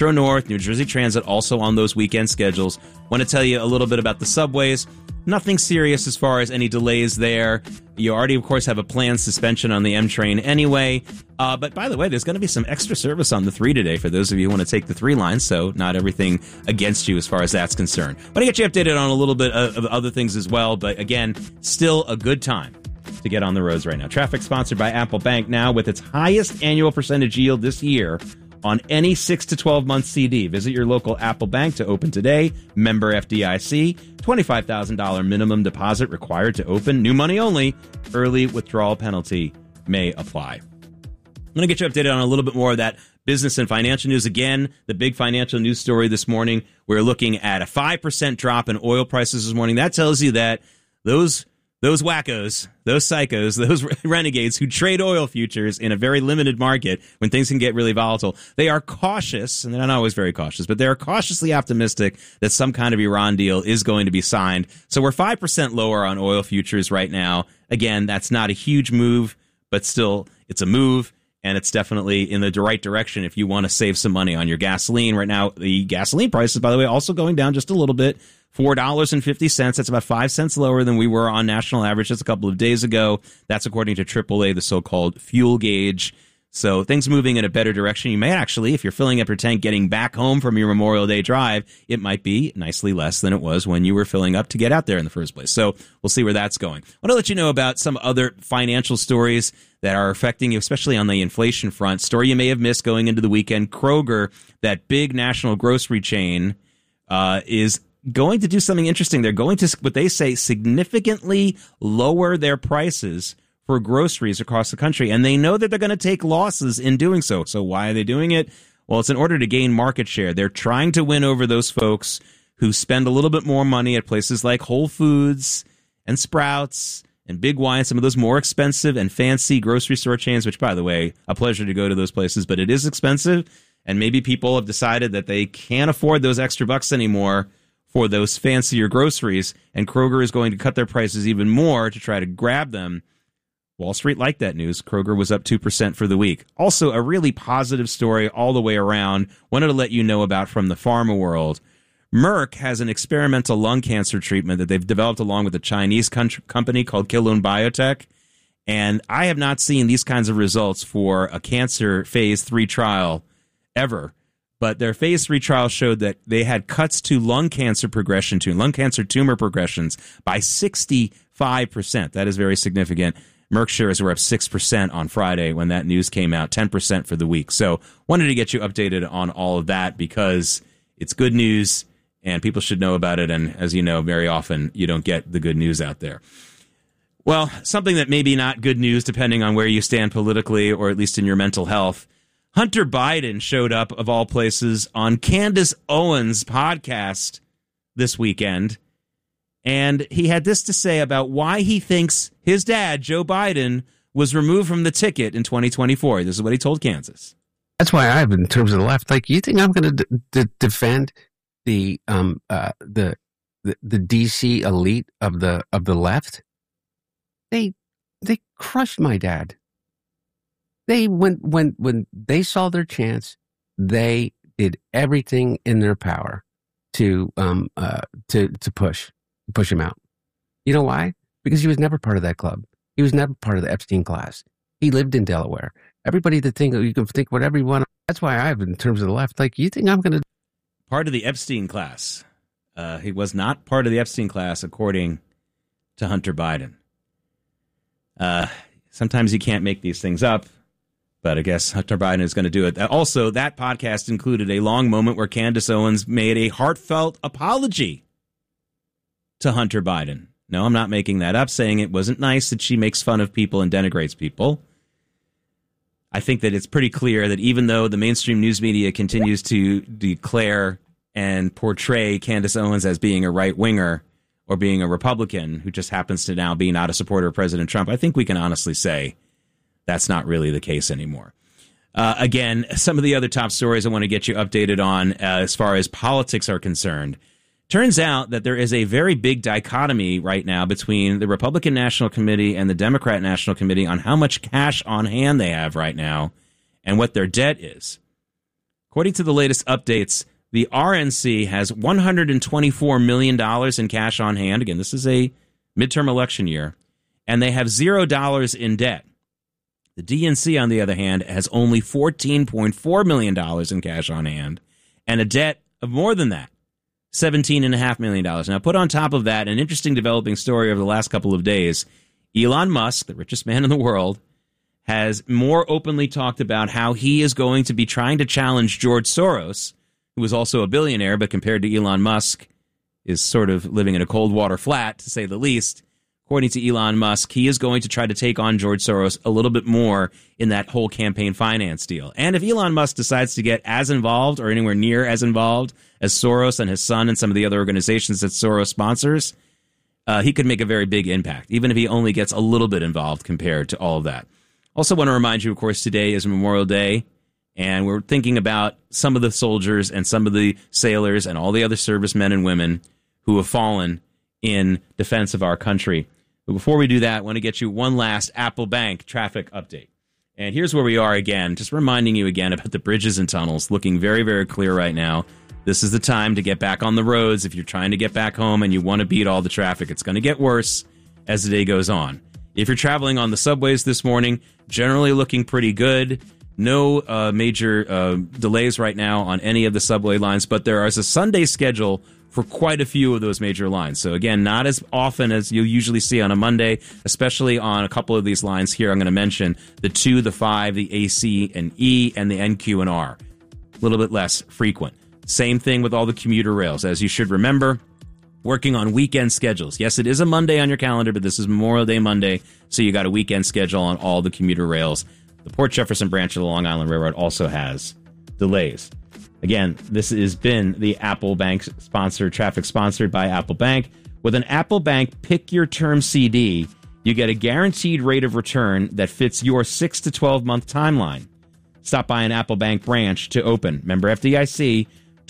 Metro North, New Jersey Transit, also on those weekend schedules. Want to tell you a little bit about the subways. Nothing serious as far as any delays there. You already, of course, have a planned suspension on the M train anyway. But by the way, there's going to be some extra service on the 3 today for those of you who want to take the 3 line, so not everything against you as far as that's concerned. But I get you updated on a little bit of other things as well. But again, still a good time to get on the roads right now. Traffic sponsored by Apple Bank now with its highest annual percentage yield this year on any 6 to 12 month CD. Visit your local Apple Bank to open today. Member FDIC. $25,000 minimum deposit required to open. New money only. Early withdrawal penalty may apply. I'm going to get you updated on a little bit more of that business and financial news. Again, the big financial news story this morning, we're looking at a 5% drop in oil prices this morning. That tells you that those wackos, those psychos, those renegades who trade oil futures in a very limited market when things can get really volatile, they are cautious, and they're not always very cautious, but they are cautiously optimistic that some kind of Iran deal is going to be signed. So we're 5% lower on oil futures right now. Again, that's not a huge move, but still, it's a move, and it's definitely in the right direction if you want to save some money on your gasoline. Right now, the gasoline prices, by the way, also going down just a little bit. $4.50. That's about 5 cents lower than we were on national average just a couple of days ago. That's according to AAA, the so-called fuel gauge. So things moving in a better direction. You may actually, if you're filling up your tank, getting back home from your Memorial Day drive, it might be nicely less than it was when you were filling up to get out there in the first place. So we'll see where that's going. I want to let you know about some other financial stories that are affecting you, especially on the inflation front. Story you may have missed going into the weekend. Kroger, that big national grocery chain, is going to do something interesting. They're going to, what they say, significantly lower their prices for groceries across the country. And they know that they're going to take losses in doing so. So why are they doing it? Well, it's in order to gain market share. They're trying to win over those folks who spend a little bit more money at places like Whole Foods and Sprouts and Big Y and some of those more expensive and fancy grocery store chains, which, by the way, a pleasure to go to those places, but it is expensive. And maybe people have decided that they can't afford those extra bucks anymore for those fancier groceries, and Kroger is going to cut their prices even more to try to grab them. Wall Street liked that news. Kroger was up 2% for the week. Also, a really positive story all the way around. Wanted to let you know about from the pharma world. Merck has an experimental lung cancer treatment that they've developed along with a Chinese company called Kelun Biotech. And I have not seen these kinds of results for a cancer phase 3 trial ever. But their phase 3 trial showed that they had cuts to lung cancer progression, to lung cancer tumor progressions by 65%. That is very significant. Merck shares were up 6% on Friday when that news came out, 10% for the week. So wanted to get you updated on all of that because it's good news and people should know about it. And as you know, very often you don't get the good news out there. Well, something that may be not good news depending on where you stand politically or at least in your mental health. Hunter Biden showed up, of all places, on Candace Owens' podcast this weekend, and he had this to say about why he thinks his dad, Joe Biden, was removed from the ticket in 2024. This is what he told Kansas. That's why I've, in terms of the left, like, you think I'm going to defend the DC elite of the left? They crushed my dad. They when they saw their chance, they did everything in their power to push him out. You know why? Because he was never part of that club. He was never part of the Epstein class. He lived in Delaware. Everybody that think you can think whatever you want. That's why I've, in terms of the left, like, you think I'm going to part of the Epstein class? He was not part of the Epstein class, according to Hunter Biden. Sometimes you can't make these things up. But I guess Hunter Biden is going to do it. Also, that podcast included a long moment where Candace Owens made a heartfelt apology to Hunter Biden. No, I'm not making that up, saying it wasn't nice that she makes fun of people and denigrates people. I think that it's pretty clear that even though the mainstream news media continues to declare and portray Candace Owens as being a right-winger or being a Republican who just happens to now be not a supporter of President Trump, I think we can honestly say that's not really the case anymore. Again, some of the other top stories I want to get you updated on as far as politics are concerned. Turns out that there is a very big dichotomy right now between the Republican National Committee and the Democrat National Committee on how much cash on hand they have right now and what their debt is. According to the latest updates, the RNC has $124 million in cash on hand. Again, this is a midterm election year. And they have $0 in debt. The DNC, on the other hand, has only $14.4 million in cash on hand and a debt of more than that, $17.5 million. Now, put on top of that an interesting developing story over the last couple of days. Elon Musk, the richest man in the world, has more openly talked about how he is going to be trying to challenge George Soros, who is also a billionaire, but compared to Elon Musk is sort of living in a cold water flat, to say the least. According to Elon Musk, he is going to try to take on George Soros a little bit more in that whole campaign finance deal. And if Elon Musk decides to get as involved or anywhere near as involved as Soros and his son and some of the other organizations that Soros sponsors, he could make a very big impact, even if he only gets a little bit involved compared to all of that. Also want to remind you, of course, today is Memorial Day, and we're thinking about some of the soldiers and some of the sailors and all the other servicemen and women who have fallen in defense of our country. But before we do that, I want to get you one last Apple Bank traffic update. And here's where we are again, just reminding you again about the bridges and tunnels, looking very, very clear right now. This is the time to get back on the roads if you're trying to get back home and you want to beat all the traffic. It's going to get worse as the day goes on. If you're traveling on the subways this morning, generally looking pretty good. No major delays right now on any of the subway lines, but there is a Sunday schedule for quite a few of those major lines. So again, not as often as you usually see on a Monday, especially on a couple of these lines here. I'm going to mention the 2, the 5, the AC and E, and the NQ and R. A little bit less frequent. Same thing with all the commuter rails. As you should remember, working on weekend schedules. Yes, it is a Monday on your calendar, but this is Memorial Day Monday, so you got a weekend schedule on all the commuter rails. The Port Jefferson branch of the Long Island Railroad also has delays. Again, this has been the Apple Bank sponsored traffic, sponsored by Apple Bank. With an Apple Bank Pick Your Term CD, you get a guaranteed rate of return that fits your 6 to 12 month timeline. Stop by an Apple Bank branch to open. Member FDIC.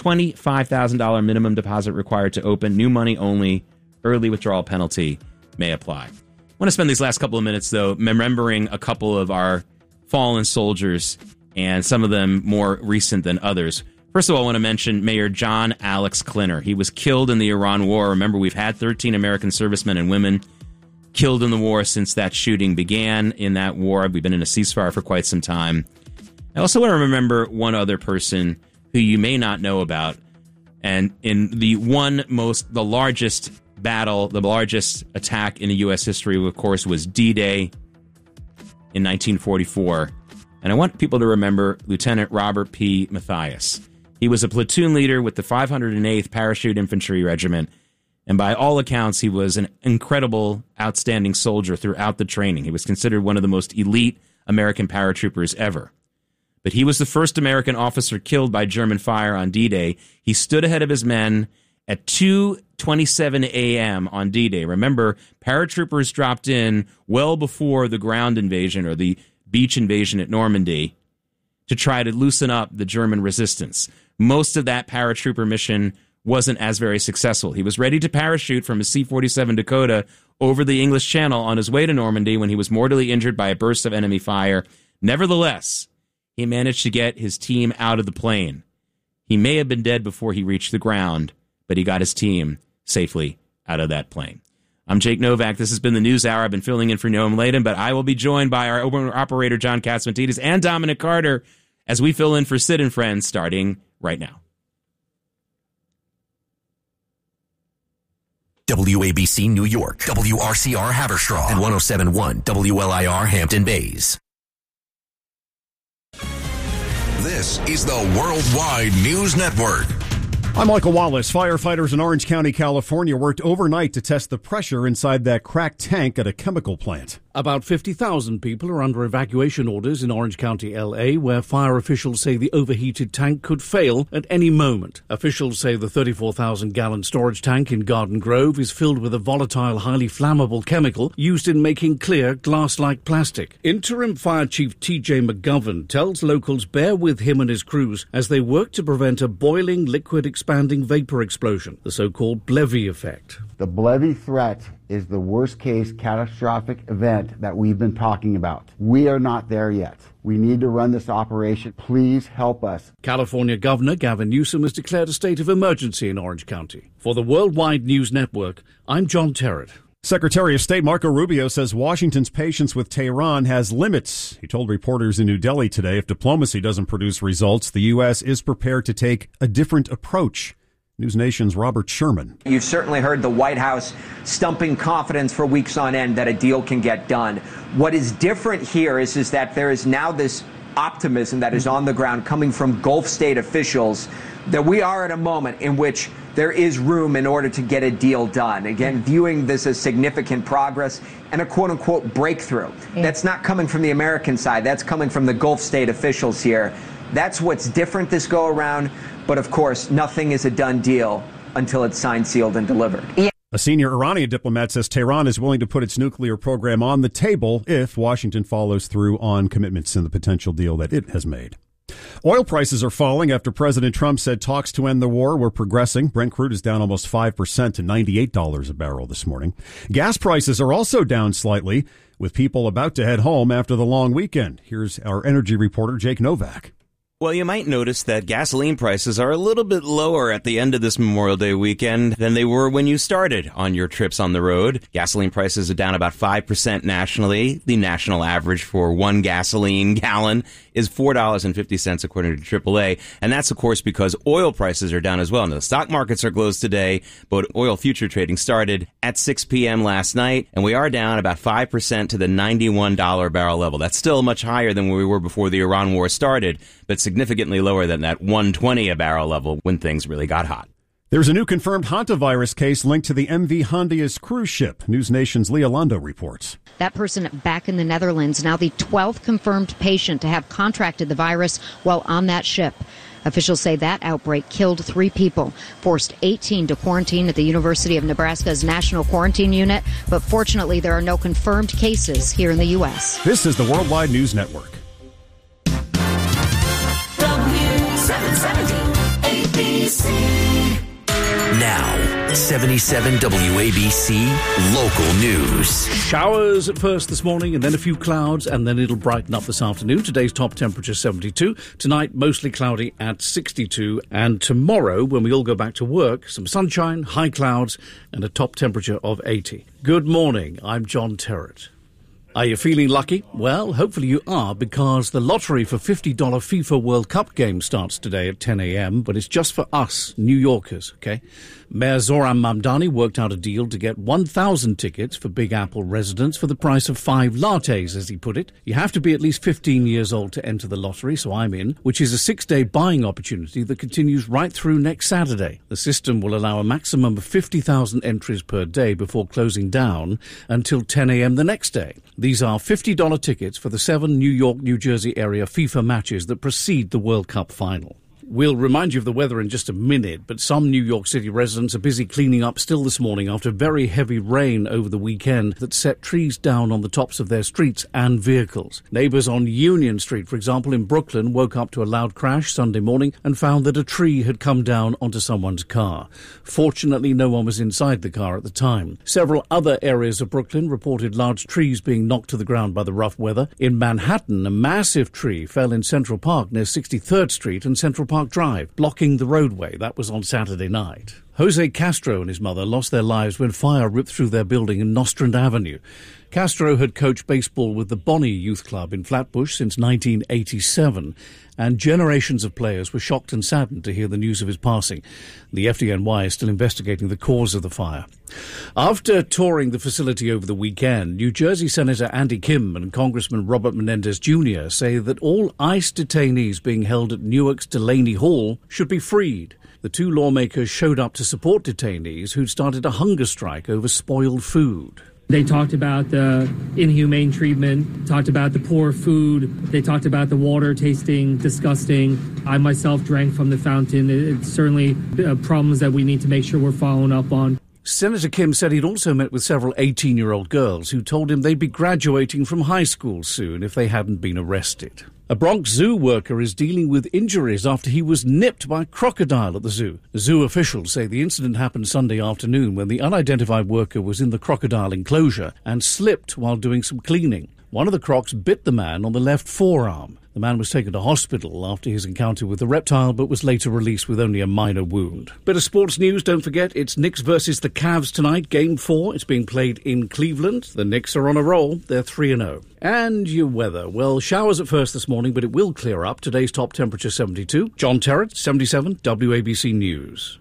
$25,000 minimum deposit required to open. New money only. Early withdrawal penalty may apply. I want to spend these last couple of minutes, though, remembering a couple of our fallen soldiers, and some of them more recent than others. First of all, I want to mention Mayor John Alex Klinner. He was killed in the Iran War. Remember, we've had 13 American servicemen and women killed in the war since that shooting began in that war. We've been in a ceasefire for quite some time. I also want to remember one other person who you may not know about, and in the largest battle, the largest attack in the U.S. history, of course, was D-Day in 1944. And I want people to remember Lieutenant Robert P. Mathias. He was a platoon leader with the 508th Parachute Infantry Regiment, and by all accounts, he was an incredible, outstanding soldier throughout the training. He was considered one of the most elite American paratroopers ever. But he was the first American officer killed by German fire on D-Day. He stood ahead of his men at 2:27 a.m. on D-Day. Remember, paratroopers dropped in well before the ground invasion or the beach invasion at Normandy to try to loosen up the German resistance. Most of that paratrooper mission wasn't as very successful. He was ready to parachute from his C-47 Dakota over the English Channel on his way to Normandy when he was mortally injured by a burst of enemy fire. Nevertheless, he managed to get his team out of the plane. He may have been dead before he reached the ground, but he got his team safely out of that plane. I'm Jake Novak. This has been the News Hour. I've been filling in for Noam Laden, but I will be joined by our operator, John Katzmatidis, and Dominic Carter as we fill in for Sid and Friends starting right now. WABC New York, WRCR Haverstraw, and 107.1 WLIR Hampton Bays. This is the Worldwide News Network. I'm Michael Wallace. Firefighters in Orange County, California worked overnight to test the pressure inside that cracked tank at a chemical plant. About 50,000 people are under evacuation orders in Orange County, L.A., where fire officials say the overheated tank could fail at any moment. Officials say the 34,000-gallon storage tank in Garden Grove is filled with a volatile, highly flammable chemical used in making clear, glass-like plastic. Interim Fire Chief T.J. McGovern tells locals bear with him and his crews as they work to prevent a boiling liquid explosion expanding vapor explosion, the so-called Blevy effect. The Blevy threat is the worst-case catastrophic event that we've been talking about. We are not there yet. We need to run this operation. Please help us. California Governor Gavin Newsom has declared a state of emergency in Orange County. For the Worldwide News Network, I'm John Terrett. Secretary of State Marco Rubio says Washington's patience with Tehran has limits. He told reporters in New Delhi today if diplomacy doesn't produce results, the U.S. is prepared to take a different approach. News Nation's Robert Sherman. You've certainly heard the White House stumping confidence for weeks on end that a deal can get done. What is different here is that there is now this optimism that is on the ground coming from Gulf state officials that we are at a moment in which there is room in order to get a deal done. Again, viewing this as significant progress and a quote-unquote breakthrough. That's not coming from the American side. That's coming from the Gulf state officials here. That's what's different this go-around. But, of course, nothing is a done deal until it's signed, sealed, and delivered. A senior Iranian diplomat says Tehran is willing to put its nuclear program on the table if Washington follows through on commitments in the potential deal that it has made. Oil prices are falling after President Trump said talks to end the war were progressing. Brent crude is down almost 5% to $98 a barrel this morning. Gas prices are also down slightly, with people about to head home after the long weekend. Here's our energy reporter, Jake Novak. Well, you might notice that gasoline prices are a little bit lower at the end of this Memorial Day weekend than they were when you started on your trips on the road. Gasoline prices are down about 5% nationally. The national average for one gasoline gallon is $4.50 according to AAA. And that's, of course, because oil prices are down as well. Now, the stock markets are closed today, but oil future trading started at 6 p.m. last night, and we are down about 5% to the $91 barrel level. That's still much higher than where we were before the Iran war started, but significantly lower than that $120 a barrel level when things really got hot. There's a new confirmed hantavirus case linked to the MV Hondias cruise ship. News Nation's Leah Londo reports. That person back in the Netherlands, now the 12th confirmed patient to have contracted the virus while on that ship. Officials say that outbreak killed 3 people, forced 18 to quarantine at the University of Nebraska's National Quarantine Unit, but fortunately there are no confirmed cases here in the U.S. This is the Worldwide News Network. W770 ABC. Now, 77 WABC Local News. Showers at first this morning and then a few clouds and then it'll brighten up this afternoon. Today's top temperature 72. Tonight mostly cloudy at 62. And tomorrow when we all go back to work, some sunshine, high clouds and a top temperature of 80. Good morning. I'm John Terrett. Are you feeling lucky? Well, hopefully you are, because the lottery for $50 FIFA World Cup game starts today at 10 a.m., but it's just for us, New Yorkers, okay? Mayor Zoran Mamdani worked out a deal to get 1,000 tickets for Big Apple residents for the price of 5 lattes, as he put it. You have to be at least 15 years old to enter the lottery, so I'm in, which is a 6-day buying opportunity that continues right through next Saturday. The system will allow a maximum of 50,000 entries per day before closing down until 10 a.m. the next day. These are $50 tickets for the 7 New York, New Jersey area FIFA matches that precede the World Cup final. We'll remind you of the weather in just a minute, but some New York City residents are busy cleaning up still this morning after very heavy rain over the weekend that set trees down on the tops of their streets and vehicles. Neighbors on Union Street, for example, in Brooklyn, woke up to a loud crash Sunday morning and found that a tree had come down onto someone's car. Fortunately, no one was inside the car at the time. Several other areas of Brooklyn reported large trees being knocked to the ground by the rough weather. In Manhattan, a massive tree fell in Central Park near 63rd Street and Central Park Drive, blocking the roadway. That was on Saturday night. Jose Castro and his mother lost their lives when fire ripped through their building in Nostrand Avenue. Castro had coached baseball with the Bonnie Youth Club in Flatbush since 1987, and generations of players were shocked and saddened to hear the news of his passing. The FDNY is still investigating the cause of the fire. After touring the facility over the weekend, New Jersey Senator Andy Kim and Congressman Robert Menendez Jr. say that all ICE detainees being held at Newark's Delaney Hall should be freed. The two lawmakers showed up to support detainees who'd started a hunger strike over spoiled food. They talked about the inhumane treatment, talked about the poor food, they talked about the water tasting disgusting. I myself drank from the fountain. It's certainly problems that we need to make sure we're following up on. Senator Kim said he'd also met with several 18-year-old girls who told him they'd be graduating from high school soon if they hadn't been arrested. A Bronx zoo worker is dealing with injuries after he was nipped by a crocodile at the zoo. The zoo officials say the incident happened Sunday afternoon when the unidentified worker was in the crocodile enclosure and slipped while doing some cleaning. One of the crocs bit the man on the left forearm. The man was taken to hospital after his encounter with the reptile, but was later released with only a minor wound. Bit of sports news, don't forget, it's Knicks versus the Cavs tonight, Game 4. It's being played in Cleveland. The Knicks are on a roll. They're 3-0. And your weather. Well, showers at first this morning, but it will clear up. Today's top temperature 72. John Terrett, 77, WABC News.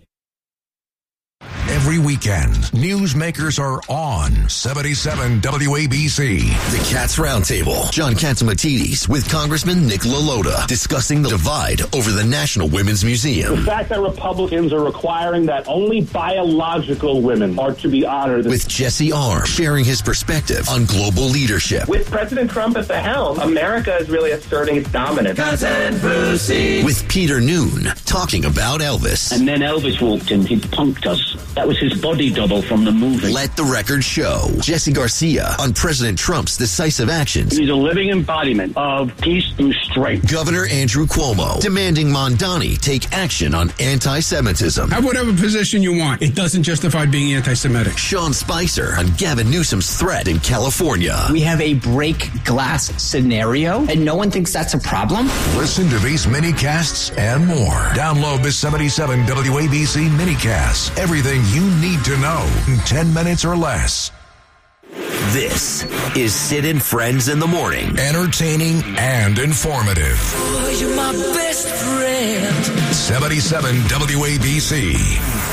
Every weekend, newsmakers are on 77 WABC. The Cats Roundtable. John Catsimatidis with Congressman Nick LaLota discussing the divide over the National Women's Museum. The fact that Republicans are requiring that only biological women are to be honored. With Jesse Arm sharing his perspective on global leadership. With President Trump at the helm, America is really asserting its dominance. Cousin Brucey. With Peter Noon talking about Elvis. And then Elvis walked in. He punked us. That was his body double from the movie. Let the record show. Jesse Garcia on President Trump's decisive actions. He's a living embodiment of peace through strength. Governor Andrew Cuomo demanding Mondani take action on anti-Semitism. Have whatever position you want. It doesn't justify being anti-Semitic. Sean Spicer on Gavin Newsom's threat in California. We have a break glass scenario, and no one thinks that's a problem. Listen to these minicasts and more. Download the 77 WABC minicast. Everything you need to know in 10 minutes or less. This is Sid and Friends in the Morning. Entertaining and informative. Oh, you're my best friend. 77 WABC.